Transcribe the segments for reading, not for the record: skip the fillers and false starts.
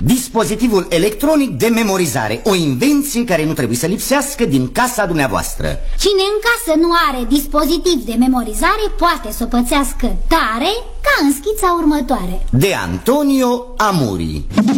Dispozitivul electronic de memorizare, o invenție care nu trebuie să lipsească din casa dumneavoastră. Cine în casă nu are dispozitiv de memorizare poate să o pățească tare ca în schița următoare. De Antonio Amuri.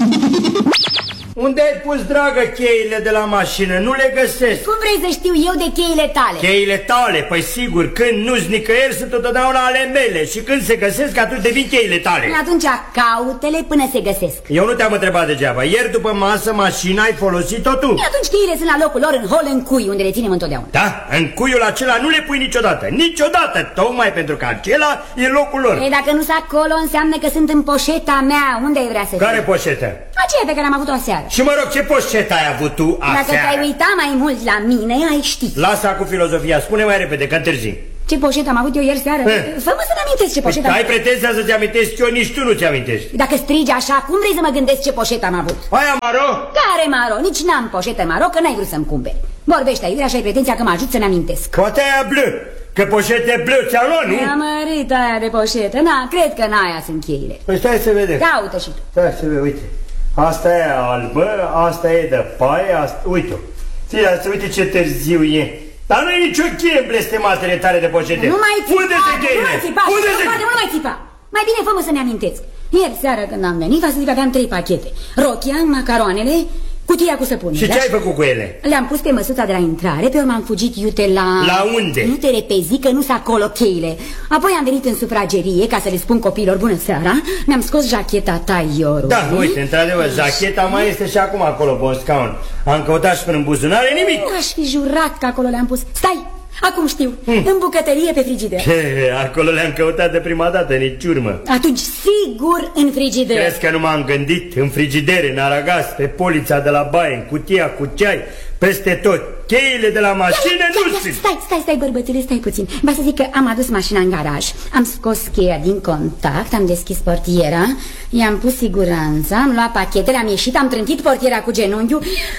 Unde ai pus, dragă, cheile de la mașină? Nu le găsesc. Cum vrei să știu eu de cheile tale? Cheile tale? Păi sigur, când nu-s nicăieri sunt totdeauna ale mele. Și când se găsesc, atunci devin cheile tale. Atunci caută-le până se găsesc. Eu nu te-am întrebat degeaba. Ieri după masă mașina ai folosit-o tu. Atunci cheile sunt la locul lor în hol, în cui, unde le ținem întotdeauna. Da? În cuiul acela nu le pui niciodată. Niciodată, tocmai pentru că acela e locul lor. Ei, dacă nu sunt acolo, înseamnă că sunt în poșeta mea. Unde ai vrea să fie? Care poșetă? Aceea pe care am avut-o aseară. Și mă rog, ce poșetă ai avut tu aseară? Dacă te-ai uitat mai mult la mine, ai ști. Lasă cu filozofia, spune mai repede, că întârzi. Ce poșetă am avut eu ieri seară? Fă-mă să-mi amintesc ce poșetă am avut. Ai pretenția să-ți amintesc eu, nici tu nu-ți amintești. Dacă strigi așa, cum vrei să mă gândesc ce poșetă am avut? Aia maro? Care maro? Nici n-am poșetă maro, că n-ai vrut să-mi cumperi. Vorbește aiurea și ai pretenția că mă ajut să-mi amintesc. Poate aia bleu, că poșete bleu ți-a luat, nu? Mi-a mărit aia de poșetă, na, cred că n-aia sunt cheile. Păi stai să vedem. Caută și tu. Stai să vedem, uite. Asta e albă, asta e de paie, asta... Uite-o. Ți-i uite ce târziu e. Dar nu e nicio cheie în blestematele tale de poșete. Nu mai țipa, Unde se cheile? nu mai țipa, nu mai țipa. Mai bine fă-mă să-mi amintesc. Ieri seară când am venit, v-a zis că aveam 3 pachete. Rochia, macaroanele, cutia cu săpune. Și ce ai făcut cu ele? Le-am pus pe măsuța de la intrare, pe urmă am fugit iute la... La unde? Nu te repezi că nu s acolo cheile. Apoi am venit în sufragerie ca să le spun copiilor bună seara. Mi-am scos jacheta taiorului. Da, uite, într-adevăr, jacheta mai este și acum acolo pe un scaun. Am căutat și până în buzunare, nimic. Aș fi jurat că acolo le-am pus. Stai! Acum știu, în bucătărie pe frigider. Acolo le-am căutat de prima dată, nici urmă. Atunci sigur în frigider. Crezi că nu m-am gândit? În frigidere, în aragaz, pe polița de la baie, în cutia cu ceai, peste tot. Cheile de la mașină nu sunt. Stai, bărbățele, stai puțin. Ba să zic că am adus mașina în garaj. Am scos cheia din contact, am deschis portiera, i-am pus siguranța, am luat pachetele, am ieșit, am trântit portiera cu genunchiul.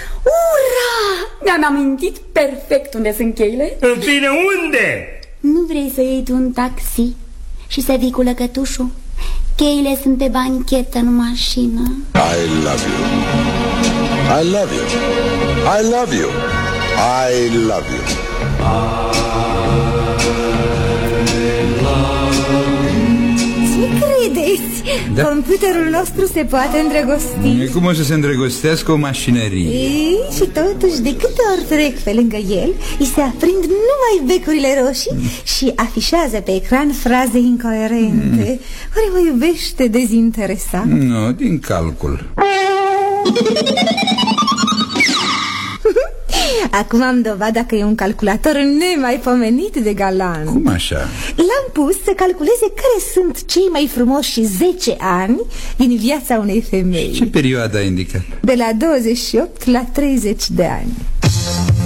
Ura! Mi-am amintit perfect unde sunt cheile. În fine, unde? Nu vrei să iei tu un taxi și să vii cu lăcătușul? Cheile sunt pe banchetă în mașină. I love you. I love you. I love you. I love you. Ce credeți? Da. Computerul nostru se poate îndrăgosti. Cum o să se îndrăgostească o mașinărie? Și totuși, de câte ori trec pe lângă el, îi se aprind numai becurile roșii și afișează pe ecran fraze incoerente. Oare mă iubește dezinteresat? Nu, din calcul. Acum am dovada că e un calculator nemaipomenit de galant. Cum așa? L-am pus să calculeze care sunt cei mai frumoși 10 ani din viața unei femei. Ce perioadă a indicat? De la 28 la 30 de ani.